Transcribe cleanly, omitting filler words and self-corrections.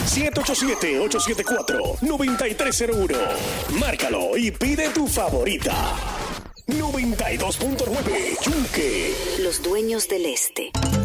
787-874-9301. Márcalo y pide tu favorita. 92.9 Yunque. Los dueños del este.